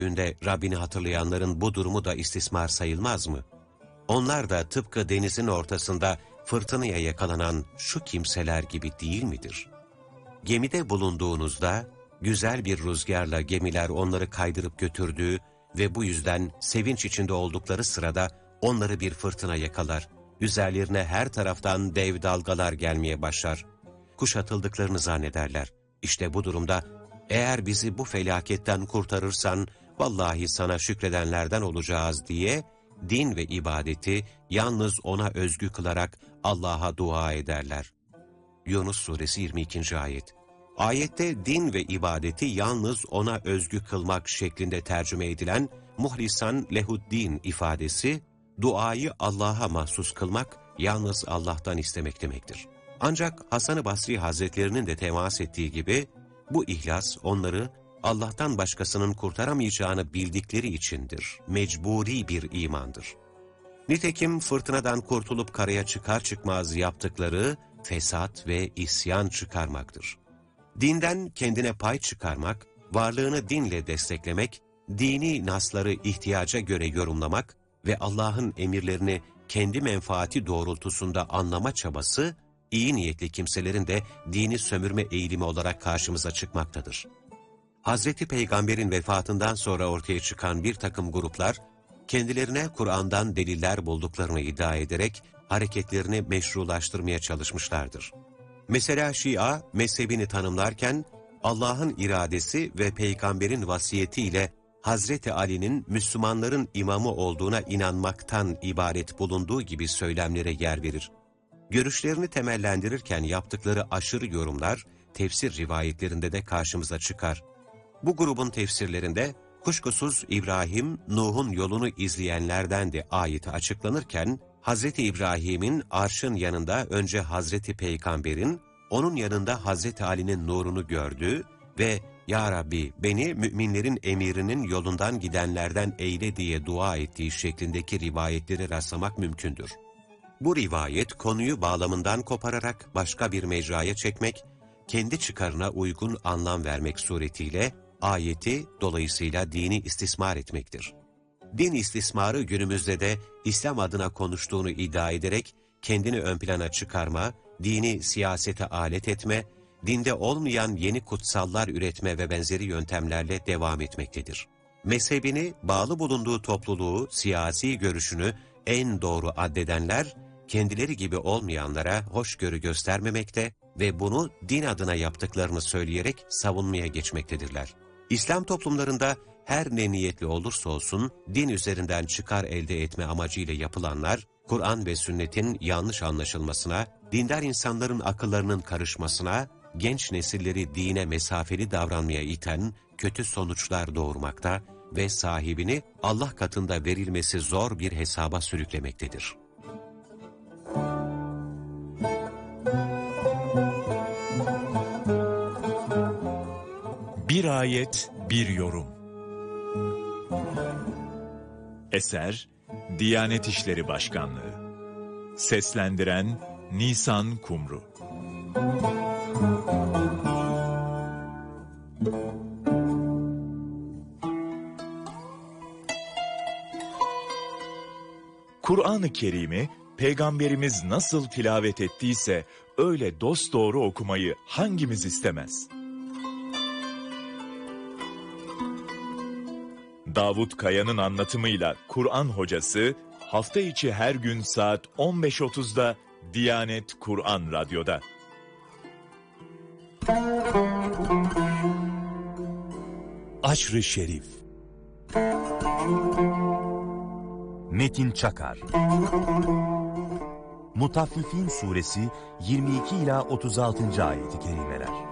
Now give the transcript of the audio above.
günde Rabbini hatırlayanların bu durumu da istismar sayılmaz mı? Onlar da tıpkı denizin ortasında fırtınaya yakalanan şu kimseler gibi değil midir? Gemide bulunduğunuzda güzel bir rüzgarla gemiler onları kaydırıp götürdüğü ve bu yüzden sevinç içinde oldukları sırada onları bir fırtına yakalar. Üzerlerine her taraftan dev dalgalar gelmeye başlar. Kuşatıldıklarını zannederler. İşte bu durumda eğer bizi bu felaketten kurtarırsan vallahi sana şükredenlerden olacağız diye din ve ibadeti yalnız ona özgü kılarak Allah'a dua ederler. Yunus Suresi 22. Ayet. Ayette din ve ibadeti yalnız ona özgü kılmak şeklinde tercüme edilen muhlisan lehuddin ifadesi, duayı Allah'a mahsus kılmak, yalnız Allah'tan istemek demektir. Ancak Hasan-ı Basri Hazretlerinin de temas ettiği gibi, bu ihlas onları Allah'tan başkasının kurtaramayacağını bildikleri içindir, mecburi bir imandır. Nitekim fırtınadan kurtulup karaya çıkar çıkmaz yaptıkları fesat ve isyan çıkarmaktır. Dinden kendine pay çıkarmak, varlığını dinle desteklemek, dini nasları ihtiyaca göre yorumlamak ve Allah'ın emirlerini kendi menfaati doğrultusunda anlama çabası, iyi niyetli kimselerin de dini sömürme eğilimi olarak karşımıza çıkmaktadır. Hazreti Peygamber'in vefatından sonra ortaya çıkan bir takım gruplar, kendilerine Kur'an'dan deliller bulduklarını iddia ederek hareketlerini meşrulaştırmaya çalışmışlardır. Mesela Şia, mezhebini tanımlarken, Allah'ın iradesi ve Peygamber'in vasiyetiyle Hazreti Ali'nin Müslümanların imamı olduğuna inanmaktan ibaret bulunduğu gibi söylemlere yer verir. Görüşlerini temellendirirken yaptıkları aşırı yorumlar, tefsir rivayetlerinde de karşımıza çıkar. Bu grubun tefsirlerinde, kuşkusuz İbrahim, Nuh'un yolunu izleyenlerden de ayeti açıklanırken, Hazreti İbrahim'in arşın yanında önce Hazreti Peygamber'in, onun yanında Hazreti Ali'nin nurunu gördüğü ve "Ya Rabbi beni müminlerin emirinin yolundan gidenlerden eyle" diye dua ettiği şeklindeki rivayetleri rastlamak mümkündür. Bu rivayet konuyu bağlamından kopararak başka bir mecraya çekmek, kendi çıkarına uygun anlam vermek suretiyle ayeti dolayısıyla dini istismar etmektir. Din istismarı günümüzde de İslam adına konuştuğunu iddia ederek kendini ön plana çıkarma, dini siyasete alet etme, dinde olmayan yeni kutsallar üretme ve benzeri yöntemlerle devam etmektedir. Mezhebini, bağlı bulunduğu topluluğu, siyasi görüşünü en doğru addedenler, kendileri gibi olmayanlara hoşgörü göstermemekte ve bunu din adına yaptıklarını söyleyerek savunmaya geçmektedirler. İslam toplumlarında her ne niyetli olursa olsun din üzerinden çıkar elde etme amacıyla yapılanlar, Kur'an ve sünnetin yanlış anlaşılmasına, dindar insanların akıllarının karışmasına, genç nesilleri dine mesafeli davranmaya iten kötü sonuçlar doğurmakta ve sahibini Allah katında verilmesi zor bir hesaba sürüklemektedir. Bir ayet, bir yorum. Eser, Diyanet İşleri Başkanlığı. Seslendiren Nisan Kumru. Kur'an-ı Kerim'i Peygamberimiz nasıl tilavet ettiyse öyle dosdoğru okumayı hangimiz istemez? Davut Kaya'nın anlatımıyla Kur'an Hocası hafta içi her gün saat 15.30'da Diyanet Kur'an Radyo'da. Aşr-ı Şerif. Metin Çakar. Mutaffifin Suresi 22 ila 36. ayet-i kerimeler.